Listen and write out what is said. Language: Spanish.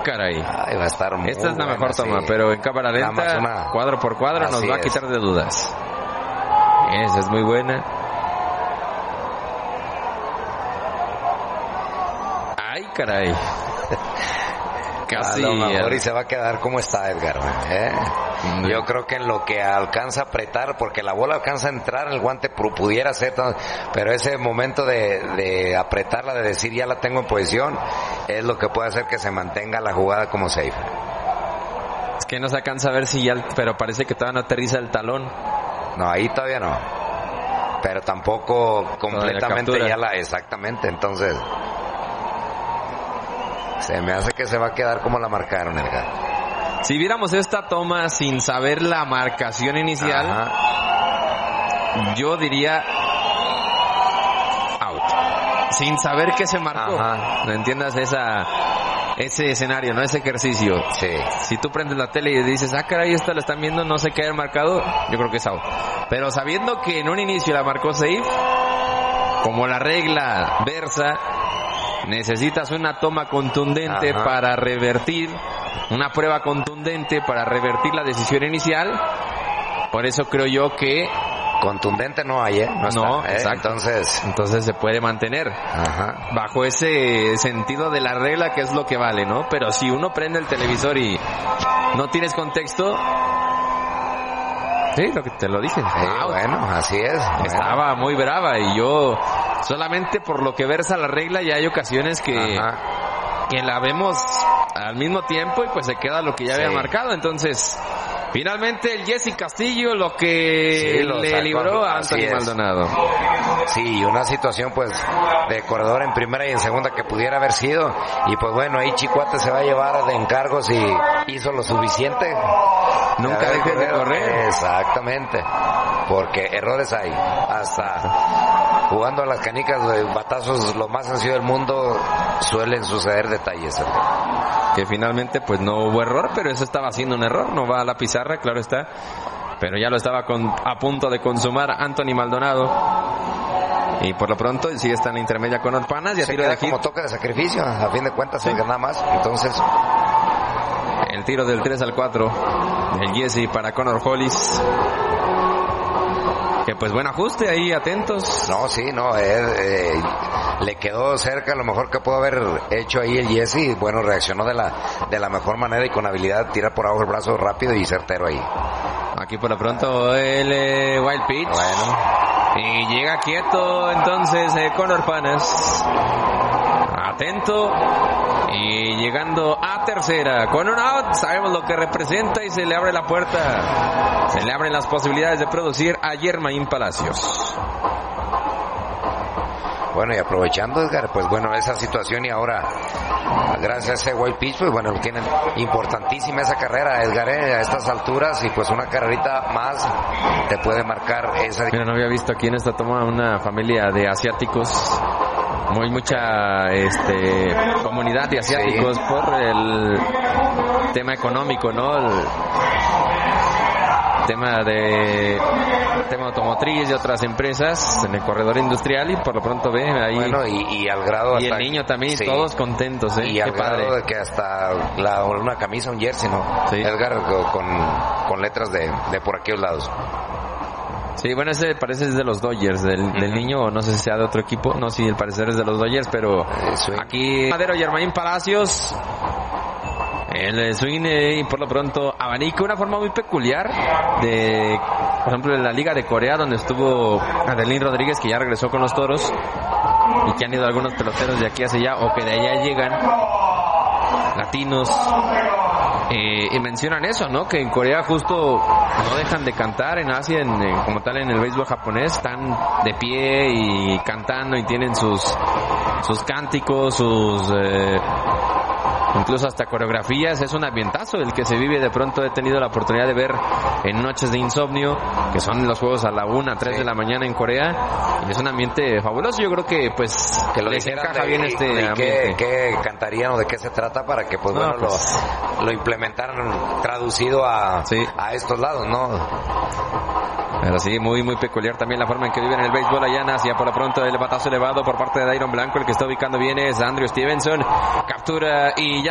caray. Ay, va a estar muy Esta es la buena, mejor toma, sí. pero en cámara lenta, cuadro por cuadro, nos va a quitar de dudas. Esa es muy buena. Ay, caray. Casi. A lo mejor y se va a quedar como está, Edgar. Yo creo que en lo que alcanza a apretar, porque la bola alcanza a entrar, el guante pudiera ser, pero ese momento de apretarla, de decir ya la tengo en posición, es lo que puede hacer que se mantenga la jugada como safe. Es que no se alcanza a ver si ya, pero parece que todavía no aterriza el talón. No, ahí todavía no. Pero tampoco completamente ya exactamente, entonces se me hace que se va a quedar como la marcaron, Edgar. Si viéramos esta toma sin saber la marcación inicial, yo diría out. Sin saber qué se marcó. No entiendas ese escenario, ¿no? Ese ejercicio. Sí. Si tú prendes la tele y dices, caray, esta la están viendo, no sé qué haya marcado, yo creo que es out. Pero sabiendo que en un inicio la marcó safe, como la regla versa, necesitas una toma contundente para revertir, una prueba contundente para revertir la decisión inicial. Por eso creo yo que contundente no hay, No, exacto. Entonces se puede mantener bajo ese sentido de la regla, que es lo que vale, ¿no? Pero si uno prende el televisor y no tienes contexto, sí, lo que te lo dije. Bueno, así es. Estaba muy brava y yo solamente por lo que versa la regla, ya hay ocasiones que la vemos al mismo tiempo y pues se queda lo que ya había marcado. Entonces, finalmente el Jesse Castillo lo que le libró a Anthony Maldonado. Sí, una situación pues de corredor en primera y en segunda que pudiera haber sido, y pues bueno, ahí Chicuate se va a llevar de encargos y hizo lo suficiente. Nunca dejes de correr. Exactamente, porque errores hay. Hasta jugando a las canicas de batazos, lo más sencillo del mundo, suelen suceder detalles. Que finalmente pues no hubo error, pero eso estaba haciendo un error, no va a la pizarra, claro está, pero ya lo estaba a punto de consumar Anthony Maldonado. Y por lo pronto sigue está en la intermedia con Orpanas y a tiro de hit. Como toque de sacrificio, a fin de cuentas, es nada más. Entonces, el tiro del 3-4 el Jesse para Connor Hollis. Que pues buen ajuste ahí, atentos. No, sí, no, le quedó cerca, lo mejor que pudo haber hecho ahí el Jesse. Bueno, reaccionó de la mejor manera y con habilidad, tirar por abajo el brazo rápido y certero ahí. Aquí por lo pronto el wild pitch. Bueno. Y llega quieto entonces Connor Panas. Atento. Y llegando a tercera con un out, sabemos lo que representa y se le abre la puerta. Se le abren las posibilidades de producir a Yermaín Palacios. Bueno, y aprovechando, Edgar, pues bueno, esa situación y ahora, gracias a ese wild pitch, pues bueno, tienen importantísima esa carrera, Edgar, a estas alturas, y pues una carrerita más te puede marcar esa. Mira, no había visto aquí en esta toma una familia de asiáticos, mucha comunidad de asiáticos por el tema económico, ¿no? El tema automotriz y otras empresas en el corredor industrial, y por lo pronto ve ahí. Bueno, y al grado y hasta el niño también, todos contentos, y al grado de que hasta una camisa, un jersey, ¿no? Sí. Edgar, con letras de por aquellos lados. Sí, bueno, ese parece es de los Dodgers, del niño, o no sé si sea de otro equipo. No, sí, el parecer es de los Dodgers, pero aquí Madero, Yermaín Palacios, el swing y por lo pronto abanico, una forma muy peculiar de, por ejemplo, en la Liga de Corea, donde estuvo Adelín Rodríguez, que ya regresó con los Toros, y que han ido algunos peloteros de aquí hacia allá, o que de allá llegan latinos. Y mencionan eso, ¿no? Que en Corea justo no dejan de cantar, en Asia, como tal en el béisbol japonés, están de pie y cantando y tienen sus cánticos, incluso hasta coreografías. Es un ambientazo el que se vive. De pronto he tenido la oportunidad de ver en noches de insomnio, que son los juegos a la 1, 3 de la mañana en Corea, y es un ambiente fabuloso. Yo creo que pues que les encaja bien este ambiente. ¿Qué cantarían o de qué se trata para que pues bueno lo implementaran traducido a estos lados, ¿no? Pero sí, muy muy peculiar también la forma en que viven el béisbol allá en Asia. Por lo pronto el batazo elevado por parte de Dairon Blanco, el que está ubicando bien es Andrew Stevenson, captura y ya